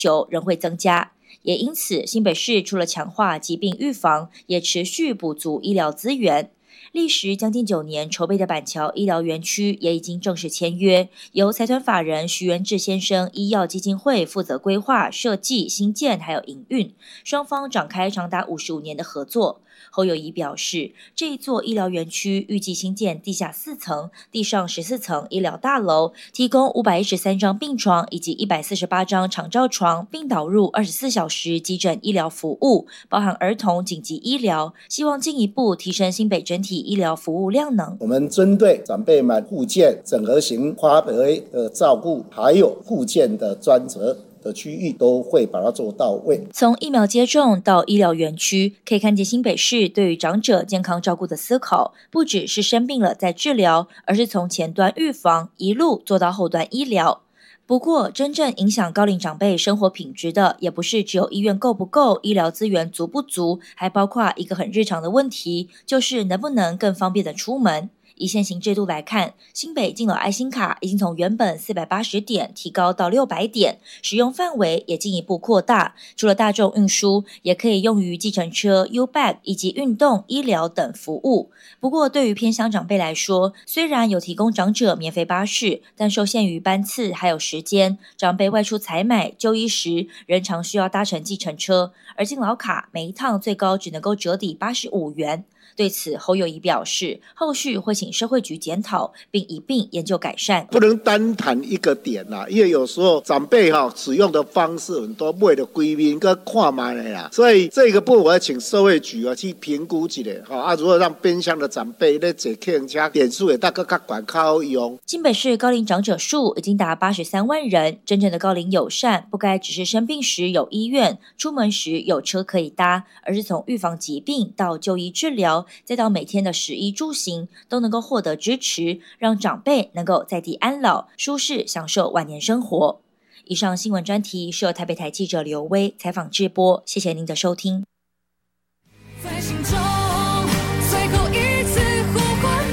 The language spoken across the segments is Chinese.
求仍会增加。也因此，新北市除了强化疾病预防，也持续补足医疗资源。历时将近9年筹备的板桥医疗园区也已经正式签约，由财团法人徐元志先生医药基金会负责规划、设计、兴建还有营运，双方展开长达55年的合作。侯友宜表示，这一座医疗园区预计新建地下4层、地上14层医疗大楼，提供513张病床以及148张长照床，并导入24小时急诊医疗服务，包含儿童紧急医疗，希望进一步提升新北整体医疗服务量能。 我们针对长辈们复健、整合型花培的照顾，还有复健的专责的区域都会把它做到位。 从疫苗接种到医疗园区，可以看见新北市对于长者健康照顾的思考，不只是生病了再治疗，而是从前端预防一路做到后端医疗。不过，真正影响高龄长辈生活品质的，也不是只有医院够不够、医疗资源足不足，还包括一个很日常的问题，就是能不能更方便的出门。以现行制度来看，新北敬老爱心卡已经从原本480点提高到600点，使用范围也进一步扩大。除了大众运输，也可以用于计程车、U-Bag 以及运动、医疗等服务。不过，对于偏乡长辈来说，虽然有提供长者免费巴士，但受限于班次还有时间，长辈外出采买、就医时，仍常需要搭乘计程车，而敬老卡每一趟最高只能够折抵85元。对此，侯友宜表示，后续会请社会局检讨，并一并研究改善。 不能单谈一个点啦，因为有时候长辈使用的方式很多，为了归民跟看慢的啦，所以这个部分我要请社会局去评估一下，如何让边乡的长辈在坐客运车点数也大概较管较好用。 新北市高龄长者数已经达83万人，真正的高龄友善，不该只是生病时有医院，出门时有车可以搭，而是从预防疾病到就医治疗，再到每天的食衣住行都能够获得支持，让长辈能够在地安老，舒适享受晚年生活。以上新闻专题是由台北台记者刘威采访制播，谢谢您的收听。在心中最后一次呼唤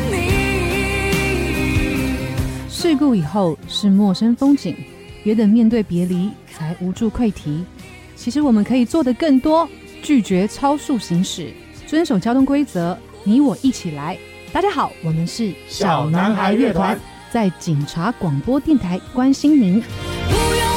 你，事故以后是陌生风景，别等面对别离才无助溃堤。其实我们可以做得更多，拒绝超速行驶，遵守交通规则，你我一起来。大家好，我们是小男孩乐团， 在警察广播电台关心您。